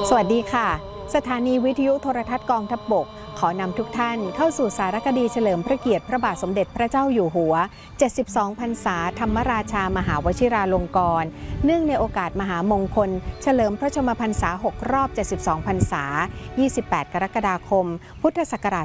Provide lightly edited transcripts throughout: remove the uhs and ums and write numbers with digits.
สวัสดีค่ะสถานีวิทยุโทรทัศน์กองทัพบกขอนำทุกท่านเข้าสู่สารคดีเฉลิมพระเกียรติพระบาทสมเด็จพระเจ้าอยู่หัว72พรรษาธรรมราชามหาวชิราลงกรณ์เนื่องในโอกาสมหามงคลเฉลิมพระชนมพรรษา6รอบ72พรรษา28กรกฎาคมพุทธศักราช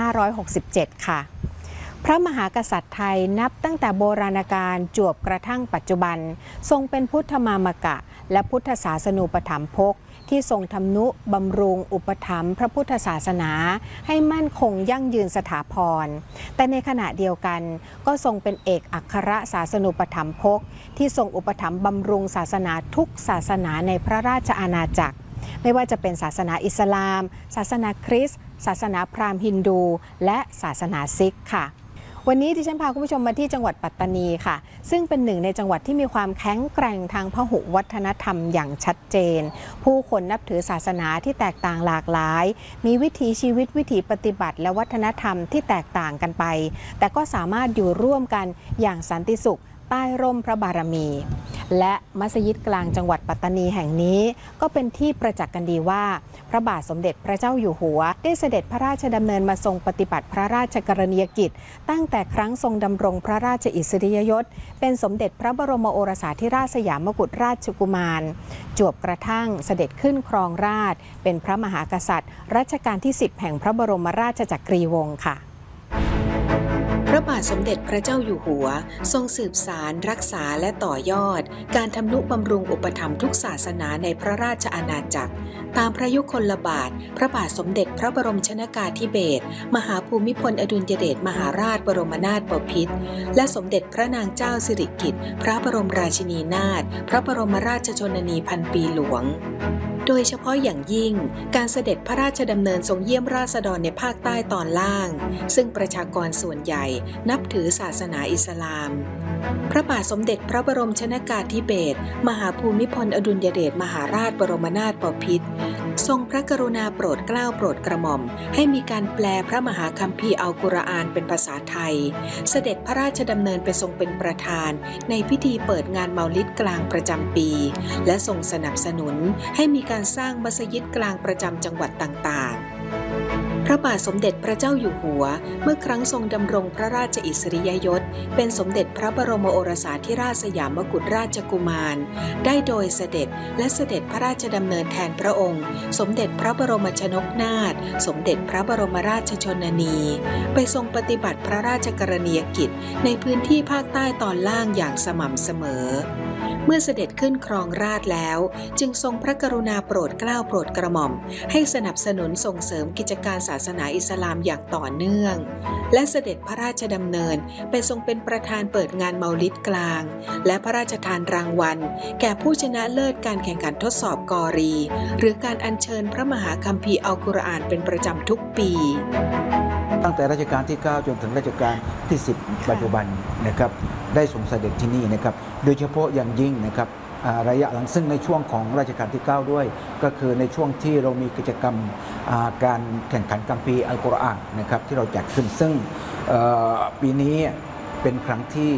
2567ค่ะพระมหากษัตริย์ไทยนับตั้งแต่โบราณกาลจวบกระทั่งปัจจุบันทรงเป็นพุทธมามกะและพุทธศาสนูปถัมภกที่ทรงทำนุบำรุงอุปถัมภ์พระพุทธศาสนาให้มั่นคงยั่งยืนสถาพรแต่ในขณะเดียวกันก็ทรงเป็นเอกอัครศาสนูปถัมภกที่ทรงอุปถัมภ์บำรุงศาสนาทุกศาสนาในพระราชอาณาจักรไม่ว่าจะเป็นศาสนาอิสลามศาสนาคริสต์ศาสนาพราหมณ์ฮินดูและศาสนาซิกค่ะวันนี้ดิฉันพาคุณผู้ชมมาที่จังหวัดปัตตานีค่ะซึ่งเป็นหนึ่งในจังหวัดที่มีความแข็งแกร่งทางพหุวัฒนธรรมอย่างชัดเจนผู้คนนับถือศาสนาที่แตกต่างหลากหลายมีวิถีชีวิตวิถีปฏิบัติและวัฒนธรรมที่แตกต่างกันไปแต่ก็สามารถอยู่ร่วมกันอย่างสันติสุขใต้ร่มพระบารมีและมัสยิดกลางจังหวัดปัตตานีแห่งนี้ก็เป็นที่ประจักษ์กันดีว่าพระบาทสมเด็จพระเจ้าอยู่หัวได้เสด็จพระราชดำเนินมาทรงปฏิบัติพระราชกรณียกิจตั้งแต่ครั้งทรงดำรงพระราชอิสริยยศเป็นสมเด็จพระบรมโอรสาธิราชสยามกุฎราชกุมารจวบกระทั่งเสด็จขึ้นครองราชย์เป็นพระมหากษัตริย์รัชกาลที่10แห่งพระบรมราชจักรีวงศ์ค่ะพระบาทสมเด็จพระเจ้าอยู่หัวทรงสืบสารรักษาและต่อยอดการทำนุบำรุงอุปถัมภ์ทุกศาสนาในพระราชอาณาจักรตามพระยุคลบาทพระบาทสมเด็จพระบรมชนกาธิเบศรมหาภูมิพลอดุลยเดชมหาราชบรมนาถบพิตรและสมเด็จพระนางเจ้าสิริกิติ์พระบรมราชินีนาถพระบรมราชชนนีพันปีหลวงโดยเฉพาะอย่างยิ่งการเสด็จพระราชดำเนินทรงเยี่ยมราษฎรในภาคใต้ตอนล่างซึ่งประชากรส่วนใหญ่นับถือศาสนาอิสลามพระบาทสมเด็จพระบรมชนกาธิเบศรมหาภูมิพลอดุลยเดชมหาราชบรมนาถบพิตรทรงพระกรุณาโปรดเกล้าโปรดกระหม่อมให้มีการแปลพระมหาคัมภีร์อัลกุรอานเป็นภาษาไทยเสด็จพระราชดำเนินไปทรงเป็นประธานในพิธีเปิดงานเมาลิดกลางประจำปีและทรงสนับสนุนให้มีการสร้างมัสยิดกลางประจำจังหวัดต่างๆพระบาทสมเด็จพระเจ้าอยู่หัวเมื่อครั้งทรงดำรงพระราชอิสริยยศเป็นสมเด็จพระบรมโอรสาธิราชสยามกุฎราชกุมารได้โดยเสด็จและเสด็จพระราชดำเนินแทนพระองค์สมเด็จพระบรมชนกนาถสมเด็จพระบรมราชชนนีไปทรงปฏิบัติพระราชกรณียกิจในพื้นที่ภาคใต้ตอนล่างอย่างสม่ำเสมอเมื่อเสด็จขึ้นครองราชย์แล้วจึงทรงพระกรุณาโปรดเกล้าโปรดกระหม่อมให้สนับสนุนส่งเสริมกิจการศาสนาอิสลามอย่างต่อเนื่องและเสด็จพระราชดำเนินไปทรงเป็นประธานเปิดงานเมาลิดกลางและพระราชทานรางวัลแก่ผู้ชนะเลิศการแข่งขันทดสอบกอรีหรือการอัญเชิญพระมหาคัมภีร์อัลกุรอานเป็นประจำทุกปีตั้งแต่รัชกาลที่9จนถึงรัชกาลที่10ปัจจุบันนะครับได้ทรงเสด็จที่นี่นะครับโดยเฉพาะอย่างยิ่งนะครับระยะหลังซึ่งในช่วงของรัชกาลที่9ด้วยก็คือในช่วงที่เรามีกิจกรรมการแข่งขันคัมภีร์อัลกุรอานนะครับที่เราจัดขึ้นซึ่งปีนี้เป็นครั้งที่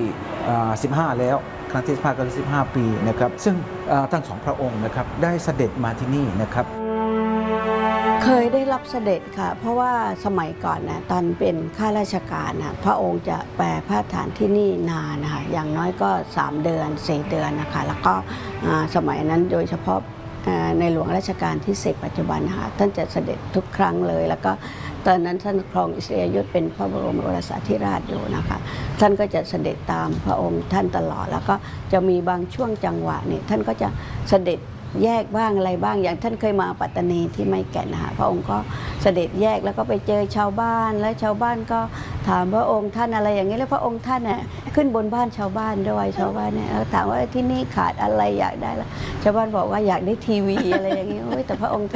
15แล้วครั้งที่15ก็คือ15ปีนะครับซึ่งทั้งสองพระองค์นะครับได้เสด็จมาที่นี่นะครับเคยได้รับเสด็จค่ะเพราะว่าสมัยก่อนนะตอนเป็นข้าราชการนะพระองค์จะแปรพระราชฐานที่นี่นานนะคะอย่างน้อยก็3 เดือน4 เดือนนะคะแล้วก็สมัยนั้นโดยเฉพาะในหลวงรัชกาลที่10ปัจจุบันนะคะท่านจะเสด็จทุกครั้งเลยแล้วก็ตอนนั้นท่านครองอิสริยยศเป็นพระบรมโอรสาธิราชอยู่นะคะท่านก็จะเสด็จตามพระองค์ท่านตลอดแล้วก็จะมีบางช่วงจังหวะนี่ท่านก็จะเสด็จแยกบ้างอะไรบ้างอย่างท่านเคยมาปัตตานีที่ไม้แก่นนะคะพระองค์ก็เสด็จแยกแล้วก็ไปเจอชาวบ้านและชาวบ้านก็ถามพระองค์ท่านอะไรอย่างนี้แล้วพระองค์ท่านเนี่ยขึ้นบนบ้านชาวบ้านด้วยชาวบ้านเนี่ยแล้วถามว่าที่นี่ขาดอะไรอยากได้ละชาวบ้านบอกว่าอยากได้ทีวีอะไรอย่างนี้แต่พระองค์